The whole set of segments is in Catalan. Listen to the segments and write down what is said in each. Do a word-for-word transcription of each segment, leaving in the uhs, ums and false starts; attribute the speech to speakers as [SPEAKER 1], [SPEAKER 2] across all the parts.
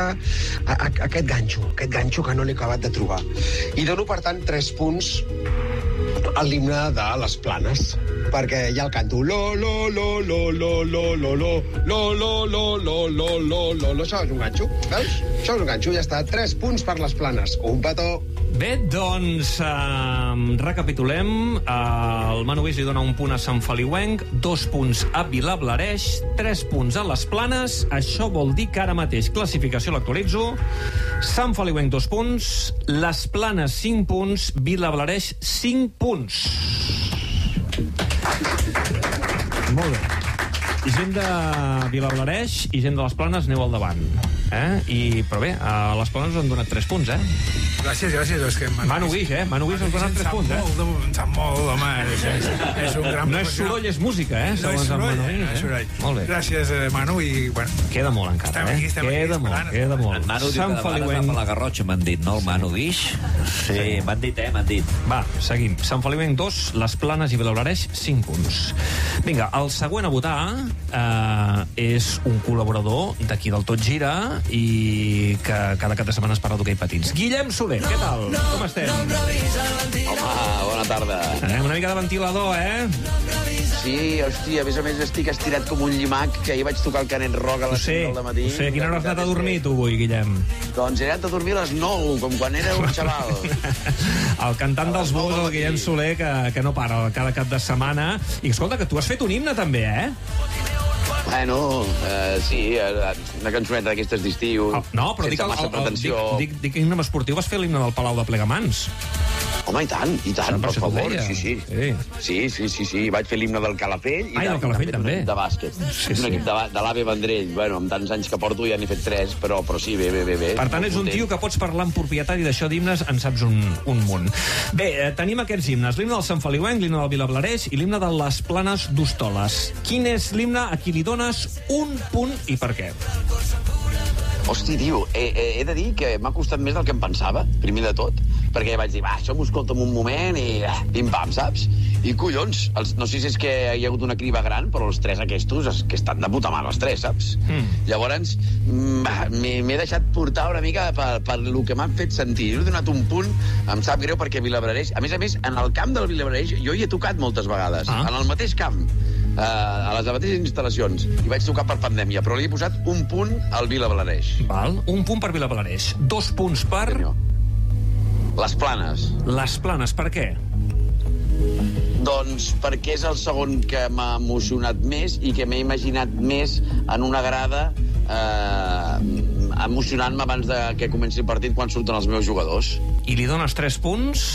[SPEAKER 1] mica a, a, aquest ganxo, aquest ganxo que no l'he acabat de trobar. I dono, per tant, tres punts a l'himne de les Planes, perquè ja el canto lo, lo, lo, lo, lo, lo, lo, lo, lo, lo, lo, lo, lo, lo, lo, lo. Això és un ganxo, veus? Això és un ganxo, ja està. Tres punts per les Planes. Un petó.
[SPEAKER 2] Bé, doncs, eh, recapitulem. Eh, el Manu Guix li dona un punt a Sant Feliuenc, dos punts a Vilablareix, tres punts a les Planes. Això vol dir que ara mateix classificació l'actualitzo. Sant Feliuenc, dos punts. Les Planes, cinc punts. Vilablareix, cinc punts. Molt bé. Gent de Vilablareix i gent de les Planes, aneu al davant. Eh? I, però bé, a les Planes us han donat tres punts, eh?
[SPEAKER 3] Gràcies, gràcies. És que
[SPEAKER 2] Manu Guix, eh? Manu Guix ens ha donat tres punts, eh?
[SPEAKER 3] Em sap molt, home. És, és, és un gran...
[SPEAKER 2] No és soroll, és música, eh?
[SPEAKER 3] No és soroll, no és soroll.
[SPEAKER 2] Molt bé.
[SPEAKER 3] Gràcies, Manu, i, bueno...
[SPEAKER 2] Queda molt encara,
[SPEAKER 3] estem
[SPEAKER 2] eh?
[SPEAKER 3] aquí, estem
[SPEAKER 2] queda
[SPEAKER 3] aquí,
[SPEAKER 2] molt, queda molt.
[SPEAKER 4] En Manu diu que de vegades va per la Garrotxa, m'han dit, no? El Manu Guix. Sí, m'han dit, eh? M'han dit.
[SPEAKER 2] Va, seguim. Sant Feliuenc, dos. Les Planes i Vilablareix, cinc punts. Vinga, el següent a votar eh, és un col·laborador d'aquí del Tot Gira i que cada cap de setmana es parla d'hoquei patins. Guillem Soler, què tal? Com estem?
[SPEAKER 5] Home, bona tarda.
[SPEAKER 2] Eh, una mica de ventilador, eh?
[SPEAKER 5] Sí, hòstia, a més a més estic estirat com un llimac, que ahir vaig tocar el Canet Rock a
[SPEAKER 2] Ho
[SPEAKER 5] les
[SPEAKER 2] sé,
[SPEAKER 5] cinc del matí.
[SPEAKER 2] ho sé. A quina hora has anat a dormir, tu, avui, Guillem?
[SPEAKER 5] Doncs he anat a dormir a les nou, com quan era un xaval.
[SPEAKER 2] El cantant dels Bous, el Guillem Soler, que, que no para cada cap de setmana. I escolta, que tu has fet un himne, també, eh?
[SPEAKER 5] Bueno, uh, sí, una cançoneta d'aquestes d'estiu,
[SPEAKER 2] Oh, no, però dic,
[SPEAKER 5] sense
[SPEAKER 2] el,
[SPEAKER 5] massa
[SPEAKER 2] el, el,
[SPEAKER 5] pretensió.
[SPEAKER 2] dic, dic, dic himne esportiu, vas fer l'himne del Palau de Plegamans.
[SPEAKER 5] Home, i tant, i tant, per
[SPEAKER 2] Per això t'ho
[SPEAKER 5] favor,
[SPEAKER 2] deia.
[SPEAKER 5] sí, sí.
[SPEAKER 2] Sí.
[SPEAKER 5] Sí, sí, sí, sí, vaig fer l'himne del Calafell i,
[SPEAKER 2] Ai,
[SPEAKER 5] de,
[SPEAKER 2] del Calafell,
[SPEAKER 5] i també d'un
[SPEAKER 2] també.
[SPEAKER 5] equip de bàsquet.
[SPEAKER 2] Sí,
[SPEAKER 5] Sí, un
[SPEAKER 2] sí.
[SPEAKER 5] equip de, de l'Ave Vendrell. Bueno, amb tants anys que porto ja n'he fet tres, però, però sí, bé, bé, bé. bé.
[SPEAKER 2] Per tant, és un tio que pots parlar amb propietat i d'això d'himnes en saps un, un munt. Bé, eh, tenim aquests himnes. L'himne del Sant Feliuenc, l'himne del Vilablareix i l'himne de les Planes d'Hostoles. Quin és l'himne a qui li dones un punt i per què?
[SPEAKER 5] Hosti, tio, he, he, he de dir que m'ha costat més del que em pensava, primer de tot, perquè vaig dir, va, això m'ho escolta'm un moment i eh, pim-pam, saps? I collons, els, no sé si és que hi ha hagut una criba gran, però els tres aquestos, és que estan de puta mare, els tres, saps? Mm. Llavors, m'he deixat portar una mica per, per el que m'han fet sentir. Jo he donat un punt, em sap greu, perquè Vilablareix, a més a més, en el camp del Vilablareix, jo hi he tocat moltes vegades,
[SPEAKER 2] ah.
[SPEAKER 5] en el mateix camp, eh, a les mateixes instal·lacions, i vaig tocar per pandèmia, però li he posat un punt al Vilablareix.
[SPEAKER 2] Val? Un punt per Vilablareix. Dos punts per...
[SPEAKER 5] Senyor. Les Planes.
[SPEAKER 2] Les Planes, per què?
[SPEAKER 5] Doncs perquè és el segon que m'ha emocionat més i que m'he imaginat més en una grada eh, emocionant-me abans de que comenci el partit quan surten els meus jugadors.
[SPEAKER 2] I li dones tres punts...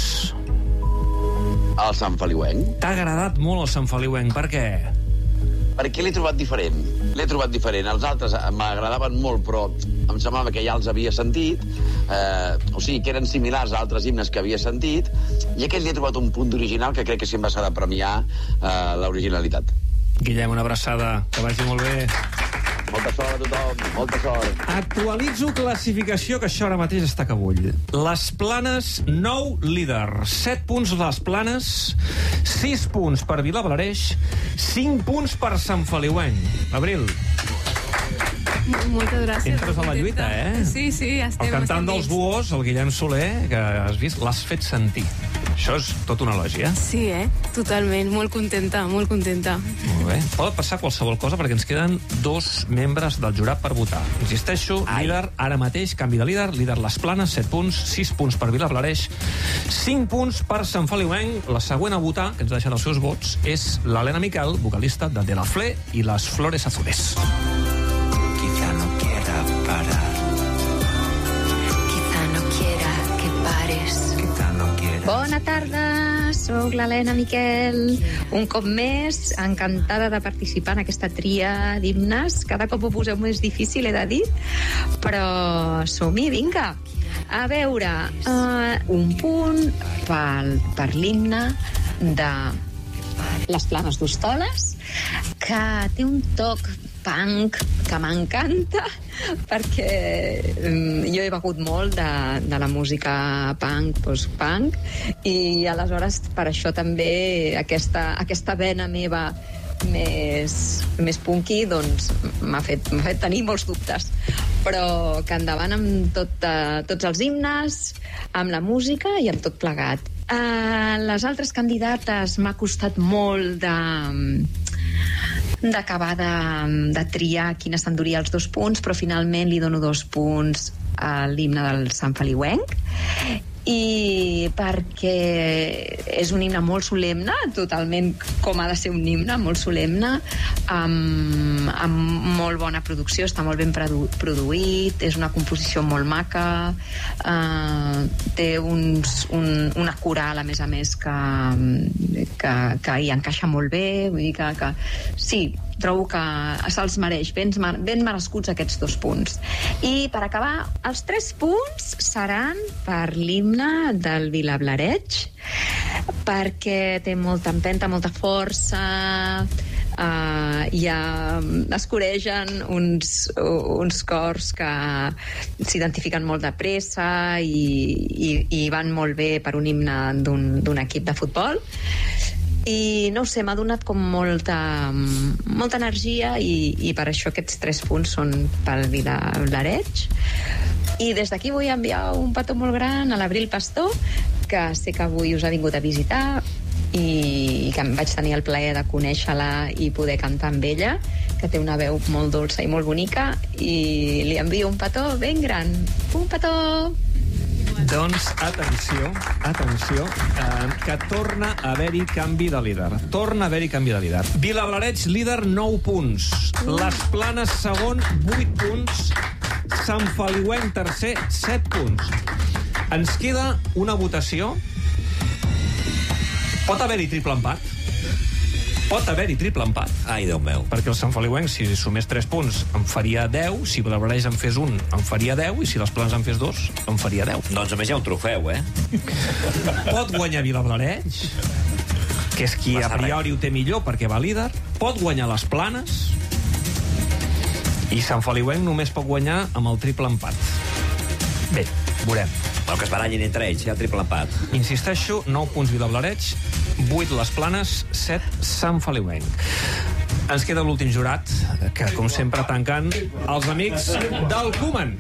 [SPEAKER 5] Al Sant Feliuenc.
[SPEAKER 2] T'ha agradat molt el Sant Feliuenc, per què?
[SPEAKER 5] Perquè l'he trobat diferent. L'he trobat diferent. Els altres m'agradaven molt, però em semblava que ja els havia sentit, eh, o sigui, que eren similars a altres himnes que havia sentit, i aquest li he trobat un punt d'original que crec que sempre s'ha de premiar eh, l'originalitat.
[SPEAKER 2] Guillem, una abraçada, que vagi molt bé.
[SPEAKER 5] Molta sort a tothom, molta sort.
[SPEAKER 2] Actualitzo classificació, que això ara mateix està que bull. Les Planes, nou líder. set punts les Planes, sis punts per Vilablareix, cinc punts per Sant Feliuenc. Abril.
[SPEAKER 6] Moltes gràcies.
[SPEAKER 2] Entres a la lluita, eh?
[SPEAKER 6] Sí, sí, estem...
[SPEAKER 2] El cantant
[SPEAKER 6] estem
[SPEAKER 2] dels
[SPEAKER 6] dins.
[SPEAKER 2] Buós, el Guillem Soler, que has vist, l'has fet sentir. Això és tot un elogi, eh?
[SPEAKER 6] Sí, eh? Totalment. Molt contenta, molt contenta.
[SPEAKER 2] Molt bé. Pot passar qualsevol cosa perquè ens queden dos membres del jurat per votar. Insisteixo, Ai. líder ara mateix, canvi de líder, líder Les Planes, set punts, sis punts per Vilablareix, cinc punts per Sant Feliuenc. La següent a votar, que ens ha deixat els seus vots, és l'Helena Miquel, vocalista de De La Fle i Les Flores Azules.
[SPEAKER 7] Quizá no quiera parar.
[SPEAKER 8] Quizá no quiera que pares.
[SPEAKER 7] Quizá no quiera.
[SPEAKER 8] Bona tarda, sóc l'Helena Miquel. Un cop més, encantada de participar en aquesta tria d'himnes. Cada cop ho poseu més difícil, he de dir, però som-hi, vinga. A veure, uh, un punt pel, per l'himne de Les Planes d'Hostoles, que té un toc punk que m'encanta, perquè um, jo he begut molt de, de la música punk, post-punk, i aleshores per això també aquesta, aquesta vena meva més, més punky doncs m'ha fet, m'ha fet tenir molts dubtes. però que endavant amb tot, uh, tots els himnes, amb la música i amb tot plegat. Uh, les altres candidates m'ha costat molt de d'acabar de, de triar quina s'enduria els dos punts, però finalment li dono dos punts a l'himne del Sant Feliuenc, i perquè és un himne molt solemne, totalment com ha de ser un himne, molt solemne, amb, amb molt bona producció, està molt ben produ produït, és una composició molt maca, eh, té uns, un, una coral, a més a més, que, que, que hi encaixa molt bé, vull dir que, que sí, trobo que se'ls mereix, ben, ben merescuts aquests dos punts. I per acabar, els tres punts seran per l'himne del Vilablareix, perquè té molta empenta, molta força, uh, ja es coregen uns, uns cors que s'identifiquen molt de pressa i, i, i van molt bé per un himne d'un equip de futbol. I no ho sé, m'ha donat com molta molta energia i, i per això aquests tres punts són pel Vilablareix. I des d'aquí vull enviar un petó molt gran a l'Abril Pastor, que sé que avui us ha vingut a visitar i, i que em vaig tenir el plaer de conèixer-la i poder cantar amb ella, que té una veu molt dolça i molt bonica, i li envio un petó ben gran. Un petó!
[SPEAKER 2] Doncs, atenció, atenció, eh, que torna a haver-hi canvi de líder. Torna a haver-hi canvi de líder. Vilablareix, líder, nou punts. Les Planes, segon, vuit punts. Sant Feliuenc, tercer, set punts. Ens queda una votació. Pot haver-hi triple empat. Pot haver-hi triple empat.
[SPEAKER 4] Ai, Déu meu.
[SPEAKER 2] Perquè el Sant Feliuenc, si sumés tres punts, em faria deu, si Vilablareix en fes un, em faria deu, i si les Planes en fes dos, em faria deu.
[SPEAKER 4] Doncs a més hi ha un trofeu, eh?
[SPEAKER 2] Pot guanyar Vilablareix, que és qui a priori ho té millor perquè va líder. Pot guanyar les Planes, i Sant Feliuenc només pot guanyar amb el triple empat. Bé, veurem.
[SPEAKER 4] El que es barallin entre ells, hi ha triple empat.
[SPEAKER 2] Insisteixo, nou punts Vilablareix, vuit les Planes, set Sant Feliuenc. Ens queda l'últim jurat, que, com sempre, tancant els amics del Koeman.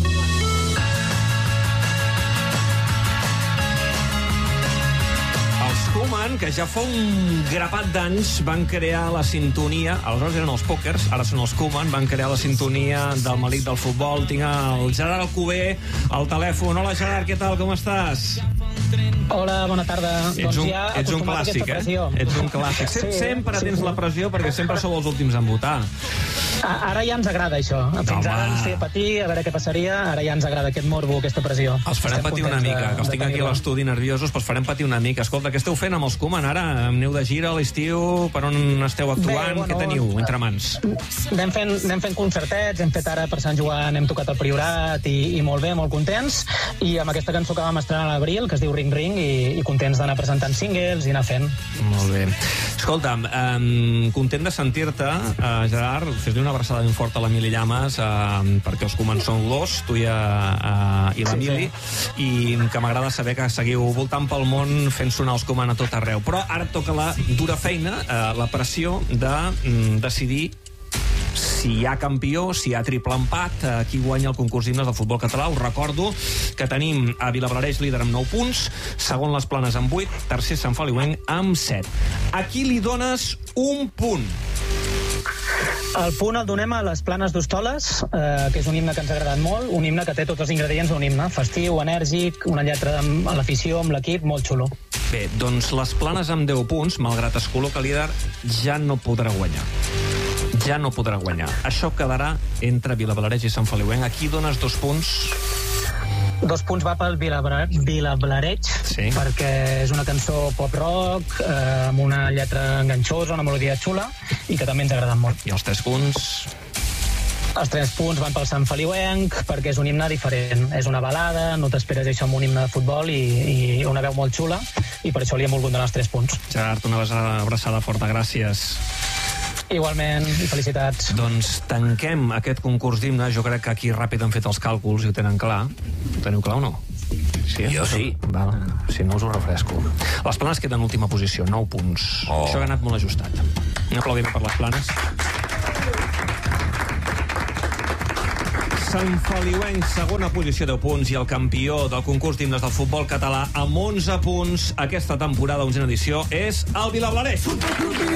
[SPEAKER 2] Els Koeman, que ja fa un grapat d'anys van crear la sintonia, aleshores eren els pòquers, ara són els Koeman, van crear la sintonia del malic del futbol. Tinc el Gerard Alcover al telèfon. Hola, Gerard, què tal, com estàs?
[SPEAKER 9] Hola, bona tarda.
[SPEAKER 2] Ets
[SPEAKER 9] doncs
[SPEAKER 2] un,
[SPEAKER 9] ja
[SPEAKER 2] ets un clàssic, eh? Ets un clàssic. Sem
[SPEAKER 9] sí,
[SPEAKER 2] sempre
[SPEAKER 9] sí,
[SPEAKER 2] tens
[SPEAKER 9] sí.
[SPEAKER 2] la pressió perquè sempre sou els últims en votar.
[SPEAKER 9] Ara ja ens agrada això. Fins
[SPEAKER 2] Home.
[SPEAKER 9] ara ens feia patir, a veure què passaria. Ara ja ens agrada aquest morbo, aquesta pressió.
[SPEAKER 2] Els farem
[SPEAKER 9] Estem
[SPEAKER 2] patir una
[SPEAKER 9] contents
[SPEAKER 2] mica,
[SPEAKER 9] de-
[SPEAKER 2] que els
[SPEAKER 9] de
[SPEAKER 2] tinc aquí a
[SPEAKER 9] tenir-la.
[SPEAKER 2] l'estudi nerviosos, però els farem patir una mica. Escolta, què esteu fent amb els Koeman ara? Aneu de gira a l'estiu? Per on esteu actuant?
[SPEAKER 9] Bé, bueno,
[SPEAKER 2] què teniu entre mans?
[SPEAKER 9] Anem fent, anem fent concertets, hem fet ara per Sant Joan, hem tocat el Priorat i, i molt bé, molt contents, i amb aquesta cançó que vam estrenar a l'abril, que es diu Ring Ring, i, i contents d'anar presentant singles i anar fent.
[SPEAKER 2] Molt bé. Escolta'm, um, content de sentir-te, uh, Gerard, fes-li una abraçada ben forta a l'Emili Llamas, uh, perquè els Koeman són dos, tu i, uh, i l'Emili,
[SPEAKER 9] Sí,
[SPEAKER 2] i que m'agrada saber que seguiu voltant pel món fent sonar els Koeman a tot arreu. Però ara et toca la dura feina, uh, la pressió de mm, decidir si hi ha campió, si hi ha triple empat, eh, qui guanya el concurs d'himnes del futbol català. Us recordo que tenim a Vilablareix líder amb nou punts, segon les Planes amb vuit, tercer Sant Feliuenc amb set. A qui li dones un punt?
[SPEAKER 9] El punt el donem a les Planes d'Hostoles, eh, que és un himne que ens ha agradat molt, un himne que té tots els ingredients d'un himne, festiu, enèrgic, una lletra amb l'afició, amb l'equip, molt xulo.
[SPEAKER 2] Bé, doncs les Planes amb deu punts, malgrat es col·loca líder, ja no podrà guanyar. Ja no podrà guanyar. Això quedarà entre Vilablareix i Sant Feliuenc. A qui dones dos punts?
[SPEAKER 9] Dos punts va pel Vilabra- Vilablareix,
[SPEAKER 2] Sí.
[SPEAKER 9] perquè és una cançó pop-rock, eh, amb una lletra enganxosa, una melodia xula, i que també ens ha agradat molt.
[SPEAKER 2] I els tres punts?
[SPEAKER 9] Els tres punts van pel Sant Feliuenc, perquè és un himne diferent. És una balada, no t'esperes això amb un himne de futbol, i, i una veu molt xula, i per això li hem volgut donar els tres punts.
[SPEAKER 2] Gerard, una abraçada forta, gràcies.
[SPEAKER 9] Igualment, i felicitats.
[SPEAKER 2] Doncs tanquem aquest concurs d'himnes. Jo crec que aquí ràpid han fet els càlculs i ho tenen clar. Ho teniu clar o no? Sí?
[SPEAKER 4] Jo sí.
[SPEAKER 2] Val. Si no, us ho refresco. Les Planes queden en última posició, nou punts.
[SPEAKER 4] Oh.
[SPEAKER 2] Això ha anat molt ajustat. Un aplaudiment per les Planes. Sant Feliuenc, segona posició, deu punts, i el campió del concurs d'himnes del futbol català amb onze punts aquesta temporada, onzena edició, és el Vilablareix.